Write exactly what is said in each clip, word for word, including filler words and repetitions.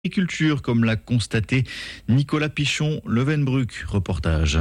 Agriculture, comme l'a constaté Nicolas Pichon-Levenbruck. Reportage.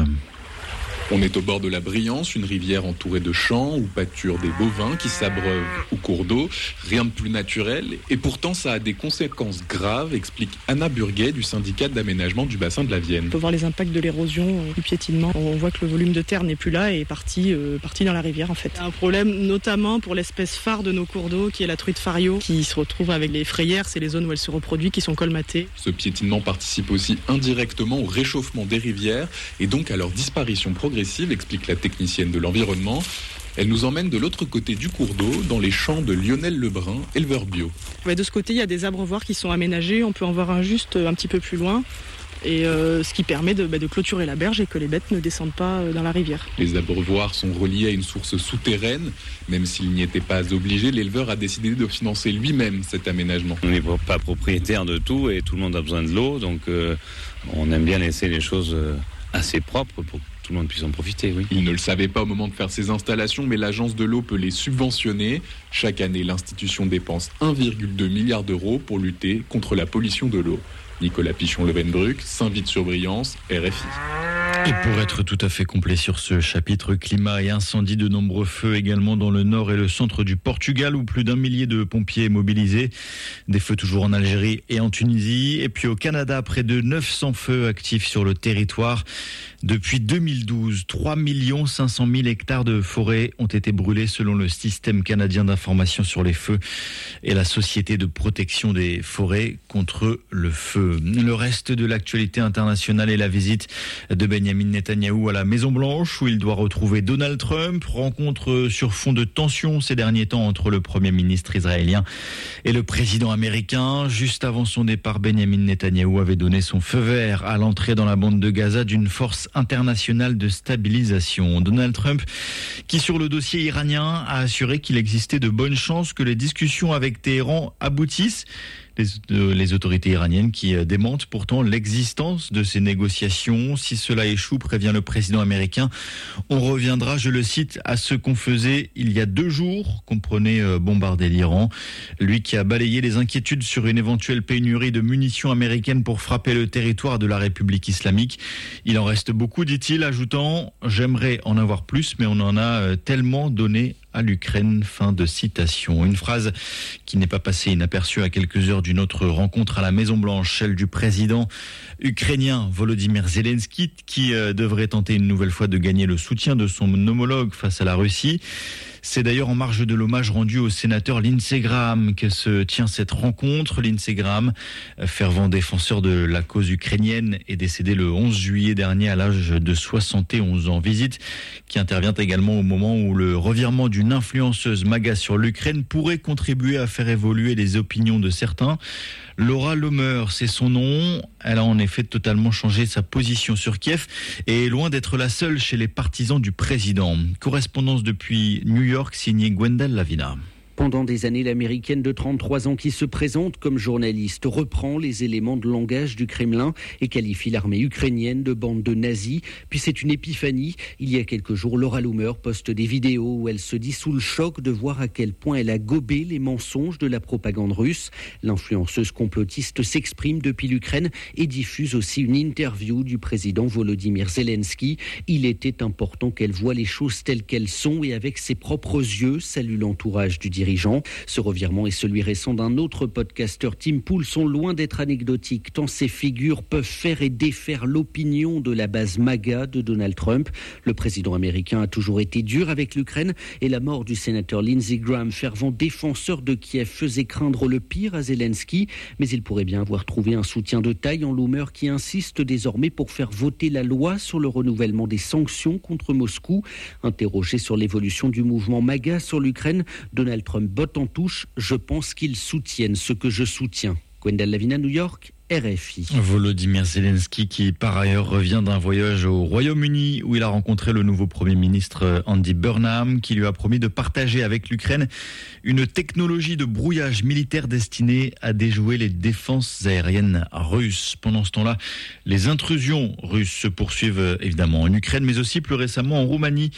On est au bord de la Briance, une rivière entourée de champs où pâturent des bovins qui s'abreuvent au cours d'eau. Rien de plus naturel et pourtant ça a des conséquences graves, explique Anna Burguet du syndicat d'aménagement du bassin de la Vienne. On peut voir les impacts de l'érosion, du piétinement. On voit que le volume de terre n'est plus là et est parti, euh, parti dans la rivière en fait. Un problème notamment pour l'espèce phare de nos cours d'eau qui est la truite fario qui se retrouve avec les frayères, c'est les zones où elle se reproduit qui sont colmatées. Ce piétinement participe aussi indirectement au réchauffement des rivières et donc à leur disparition progressive, explique la technicienne de l'environnement. Elle nous emmène de l'autre côté du cours d'eau, dans les champs de Lionel Lebrun, éleveur bio. Ouais, de ce côté, il y a des abreuvoirs qui sont aménagés. On peut en voir un juste un petit peu plus loin. Et euh, ce qui permet de, bah, de clôturer la berge et que les bêtes ne descendent pas dans la rivière. Les abreuvoirs sont reliés à une source souterraine. Même s'il n'y était pas obligé, l'éleveur a décidé de financer lui-même cet aménagement. On n'est pas propriétaire de tout et tout le monde a besoin de l'eau. Donc euh, on aime bien laisser les choses assez propres pour tout le monde puisse en profiter, oui. Il ne le savait pas au moment de faire ses installations, mais l'agence de l'eau peut les subventionner. Chaque année, l'institution dépense un virgule deux milliard d'euros pour lutter contre la pollution de l'eau. Nicolas Pichon-Levenbruck, Saint-Vite-sur-Briance, R F I. Et pour être tout à fait complet sur ce chapitre climat et incendie, de nombreux feux également dans le nord et le centre du Portugal où plus d'un millier de pompiers mobilisés. Des feux toujours en Algérie et en Tunisie. Et puis au Canada, près de neuf cents feux actifs sur le territoire. Depuis deux mille douze, trois millions cinq cent mille hectares de forêt ont été brûlés selon le système canadien d'information sur les feux et la société de protection des forêts contre le feu. Le reste de l'actualité internationale est la visite de Benjamin Netanyahou à la Maison-Blanche où il doit retrouver Donald Trump. Rencontre sur fond de tension ces derniers temps entre le Premier ministre israélien et le président américain. Juste avant son départ, Benjamin Netanyahou avait donné son feu vert à l'entrée dans la bande de Gaza d'une force internationale de stabilisation. Donald Trump, qui sur le dossier iranien a assuré qu'il existait de bonnes chances que les discussions avec Téhéran aboutissent. Les, les autorités iraniennes qui démentent pourtant l'existence de ces négociations. Si cela échoue, prévient le président américain, on reviendra, je le cite, à ce qu'on faisait il y a deux jours, comprenez bombarder l'Iran. Lui qui a balayé les inquiétudes sur une éventuelle pénurie de munitions américaines pour frapper le territoire de la République islamique. Il en reste beaucoup, dit-il, ajoutant « J'aimerais en avoir plus, mais on en a tellement donné à l'Ukraine ». Fin de citation. Une phrase qui n'est pas passée inaperçue à quelques heures d'une autre rencontre à la Maison-Blanche, celle du président ukrainien Volodymyr Zelensky, qui euh, devrait tenter une nouvelle fois de gagner le soutien de son homologue face à la Russie. C'est d'ailleurs en marge de l'hommage rendu au sénateur Lindsey Graham que se tient cette rencontre. Lindsey Graham, fervent défenseur de la cause ukrainienne, est décédé le onze juillet dernier à l'âge de soixante et onze ans. Visite qui intervient également au moment où le revirement d'une influenceuse MAGA sur l'Ukraine pourrait contribuer à faire évoluer les opinions de certains. Laura Lomer, c'est son nom. Elle a en effet totalement changé sa position sur Kiev et est loin d'être la seule chez les partisans du président. Correspondance depuis New York, signée Gwendal Lavina. Pendant des années, l'américaine de trente-trois ans qui se présente comme journaliste reprend les éléments de langage du Kremlin et qualifie l'armée ukrainienne de bande de nazis. Puis c'est une épiphanie. Il y a quelques jours, Laura Loomer poste des vidéos où elle se dit sous le choc de voir à quel point elle a gobé les mensonges de la propagande russe. L'influenceuse complotiste s'exprime depuis l'Ukraine et diffuse aussi une interview du président Volodymyr Zelensky. Il était important qu'elle voie les choses telles qu'elles sont et avec ses propres yeux, salue l'entourage du dirigeant. Ce revirement et celui récent d'un autre podcasteur, Tim Pool, sont loin d'être anecdotiques, tant ces figures peuvent faire et défaire l'opinion de la base MAGA de Donald Trump. Le président américain a toujours été dur avec l'Ukraine et la mort du sénateur Lindsey Graham, fervent défenseur de Kiev, faisait craindre le pire à Zelensky. Mais il pourrait bien avoir trouvé un soutien de taille en Loomer qui insiste désormais pour faire voter la loi sur le renouvellement des sanctions contre Moscou. Interrogé sur l'évolution du mouvement MAGA sur l'Ukraine, Donald Trump botte en touche, je pense qu'ils soutiennent ce que je soutiens. Gwendal Lavina, New York, R F I. Volodymyr Zelensky qui par ailleurs revient d'un voyage au Royaume-Uni où il a rencontré le nouveau Premier ministre Andy Burnham qui lui a promis de partager avec l'Ukraine une technologie de brouillage militaire destinée à déjouer les défenses aériennes russes. Pendant ce temps-là, les intrusions russes se poursuivent évidemment en Ukraine mais aussi plus récemment en Roumanie.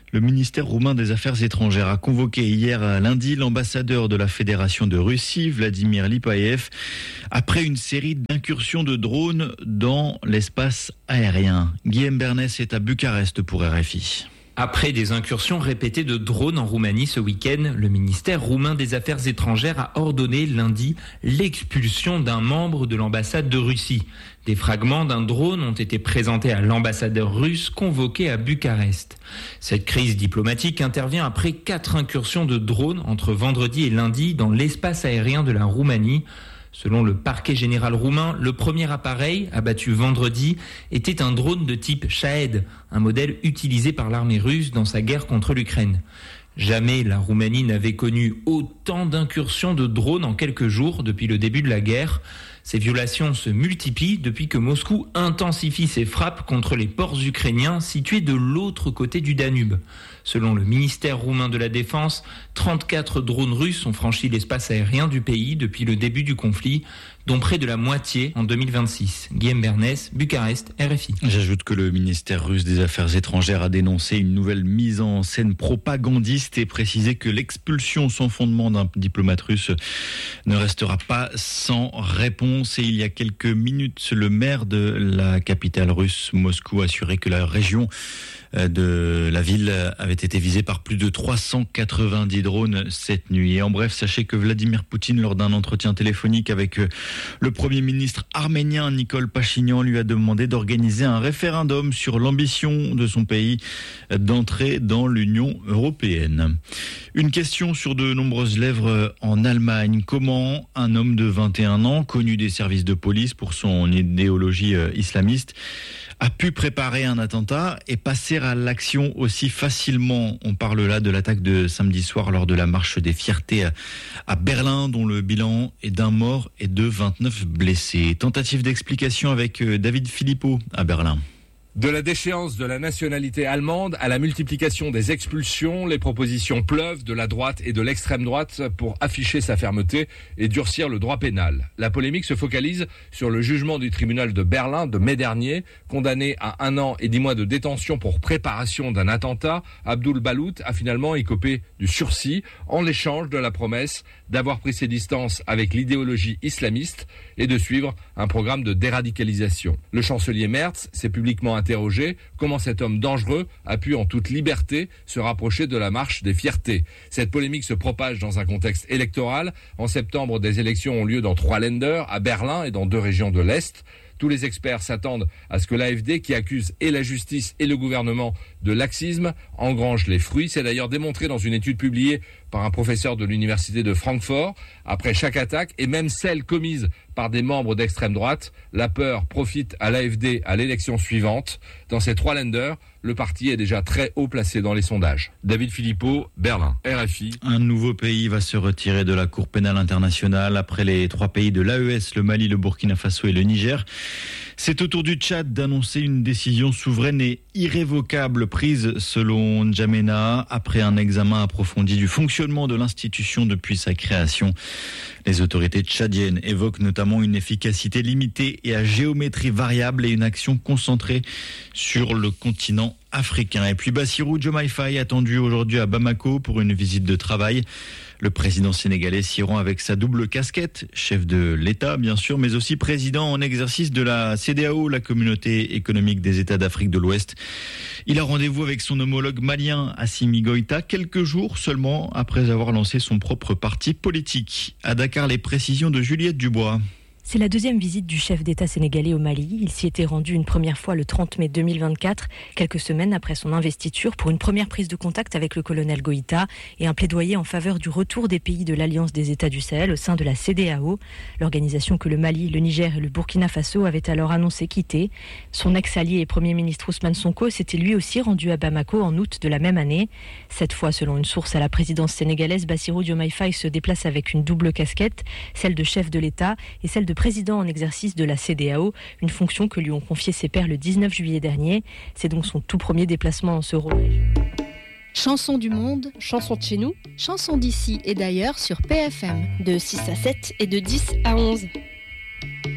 Le ministère roumain des Affaires étrangères a convoqué hier lundi l'ambassadeur de la Fédération de Russie, Vladimir Lipaev, après une série d'incursions de drones dans l'espace aérien. Guillaume Bernès est à Bucarest pour R F I. Après des incursions répétées de drones en Roumanie ce week-end, le ministère roumain des Affaires étrangères a ordonné lundi l'expulsion d'un membre de l'ambassade de Russie. Des fragments d'un drone ont été présentés à l'ambassadeur russe convoqué à Bucarest. Cette crise diplomatique intervient après quatre incursions de drones entre vendredi et lundi dans l'espace aérien de la Roumanie. Selon le parquet général roumain, le premier appareil, abattu vendredi, était un drone de type Shahed, un modèle utilisé par l'armée russe dans sa guerre contre l'Ukraine. Jamais la Roumanie n'avait connu autant d'incursions de drones en quelques jours depuis le début de la guerre. Ces violations se multiplient depuis que Moscou intensifie ses frappes contre les ports ukrainiens situés de l'autre côté du Danube. Selon le ministère roumain de la Défense, trente-quatre drones russes ont franchi l'espace aérien du pays depuis le début du conflit, dont près de la moitié en deux mille vingt-six. Guillaume Bernès, Bucarest, R F I. J'ajoute que le ministère russe des Affaires étrangères a dénoncé une nouvelle mise en scène propagandiste et précisé que l'expulsion sans fondement d'un diplomate russe ne restera pas sans réponse. Et il y a quelques minutes, le maire de la capitale russe, Moscou, a assuré que la région de la ville avait été visée par plus de trois cent quatre-vingt-dix drones cette nuit. Et en bref, sachez que Vladimir Poutine, lors d'un entretien téléphonique avec le Premier ministre arménien Nikol Pachinian, lui a demandé d'organiser un référendum sur l'ambition de son pays d'entrer dans l'Union européenne. Une question sur de nombreuses lèvres en Allemagne. Comment un homme de vingt et un ans, connu des services de police pour son idéologie islamiste, a pu préparer un attentat et passer à l'action aussi facilement? On parle là de l'attaque de samedi soir lors de la marche des fiertés à Berlin, dont le bilan est d'un mort et de vingt-neuf blessés. Tentative d'explication avec David Philippot à Berlin. De la déchéance de la nationalité allemande à la multiplication des expulsions, les propositions pleuvent de la droite et de l'extrême droite pour afficher sa fermeté et durcir le droit pénal. La polémique se focalise sur le jugement du tribunal de Berlin de mai dernier. Condamné à un an et dix mois de détention pour préparation d'un attentat, Abdul Balout a finalement écopé du sursis en échange de la promesse d'avoir pris ses distances avec l'idéologie islamiste et de suivre un programme de déradicalisation. Le chancelier Merz s'est publiquement interrogé comment cet homme dangereux a pu en toute liberté se rapprocher de la marche des fiertés. Cette polémique se propage dans un contexte électoral. En septembre, des élections ont lieu dans trois Länder, à Berlin et dans deux régions de l'Est. Tous les experts s'attendent à ce que l'A F D, qui accuse et la justice et le gouvernement de laxisme, engrange les fruits. C'est d'ailleurs démontré dans une étude publiée par un professeur de l'université de Francfort. Après chaque attaque, et même celle commise par des membres d'extrême droite, la peur profite à l'A F D à l'élection suivante. Dans ces trois Länder, le parti est déjà très haut placé dans les sondages. David Philippot, Berlin, R F I. Un nouveau pays va se retirer de la Cour pénale internationale après les trois pays de l'A E S, le Mali, le Burkina Faso et le Niger. C'est au tour du Tchad d'annoncer une décision souveraine et irrévocable prise selon N'Djamena après un examen approfondi du fonctionnement de l'institution depuis sa création. Les autorités tchadiennes évoquent notamment une efficacité limitée et à géométrie variable et une action concentrée sur le continent africain. Et puis Bassirou Diomaye Faye attendu aujourd'hui à Bamako pour une visite de travail. Le président sénégalais s'y rend avec sa double casquette, chef de l'État bien sûr, mais aussi président en exercice de la C E D E A O, la communauté économique des États d'Afrique de l'Ouest. Il a rendez-vous avec son homologue malien Assimi Goïta quelques jours seulement après avoir lancé son propre parti politique. À Dakar, les précisions de Juliette Dubois. C'est la deuxième visite du chef d'État sénégalais au Mali. Il s'y était rendu une première fois le trente mai deux mille vingt-quatre, quelques semaines après son investiture, pour une première prise de contact avec le colonel Goïta et un plaidoyer en faveur du retour des pays de l'Alliance des États du Sahel au sein de la C E D E A O, l'organisation que le Mali, le Niger et le Burkina Faso avaient alors annoncé quitter. Son ex-allié et Premier ministre Ousmane Sonko s'était lui aussi rendu à Bamako en août de la même année. Cette fois, selon une source à la présidence sénégalaise, Bassirou Diomaye Faye se déplace avec une double casquette, celle de chef de l'État et celle de président en exercice de la C E D E A O, une fonction que lui ont confiée ses pairs le dix-neuf juillet dernier. C'est donc son tout premier déplacement en ce rôle. Chansons du monde, chansons de chez nous, chansons d'ici et d'ailleurs sur P F M, de six à sept et de dix à onze.